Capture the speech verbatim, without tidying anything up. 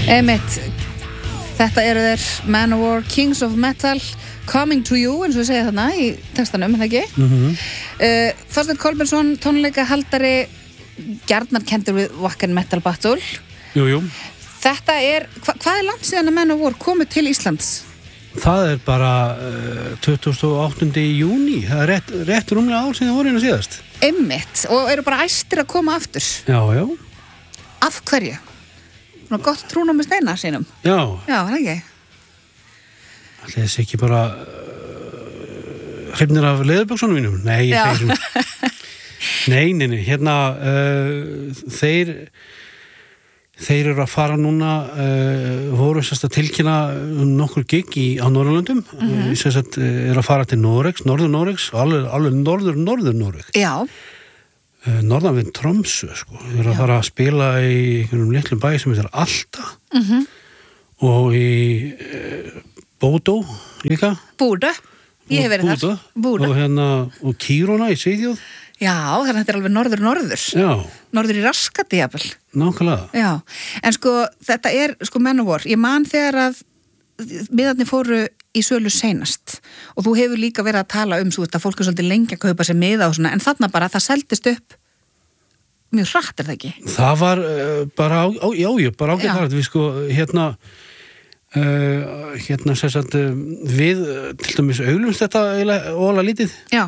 Emitt, þetta eru þeir Manowar, Kings of Metal, Coming to You, eins og við segja þarna í textanum, er það ekki? Mm-hmm. Uh, Þorsteinn Kolbeinsson, tónleika haldari, gjarnan kendur við Wacken Metal Battle. Jú, jú. Þetta er, hva, hvað er langt síðan að Manowar komið til Íslands? Það er bara uh, tuttugasta og áttunda júní, það er rétt, rétt rúmlega ár síðan voru hérna síðast. Einmitt, og eru bara æstir að koma aftur. Já, já. Af hverju? Svona gott trúna með steina sínum. Já. Já, er það ekki? Það er þessi ekki bara uh, hrifnir af leðurböksunum mínum? Nei, ég Já. segir sem... Nei, nei, nei, hérna uh, þeir þeir eru að fara núna uh, voru sérst að tilkynna um nokkur gig í, á Norðurlöndum Mhm. sérst að uh, eru að fara til Noregs, Norður Noregs alveg, alveg norður, norður Noreg Já. uh, norðan við Tromsø sko, þeir eru að fara að spila í einhverjum litlum bæ sem heitir Alta Mhm. og í uh, Bodø líka Búrdu. Ég hef verið þar. Búrdu. og hérna, og Kiruna í Svíþjóð. Já, þannig að þetta er alveg norður norður. Já, Norður í Raskati, jafnvel. nákvæmlega. Já, en sko, þetta er sko Manowar. Ég man þegar að miðarnir fóru í sölu seinast og þú hefur líka verið að tala um svo að fólk er svolítið lengi að kaupa sér miða og svona, en þarna bara það seldist upp mjög hratt, er það ekki? Það var uh, bara, á, á, já, já, bara ágætt Já. hratt, við sko, hérna, uh, hérna, sem sagt, uh, við, uh, til dæmis, auglumst þetta eiginlega óalega lítið. Já.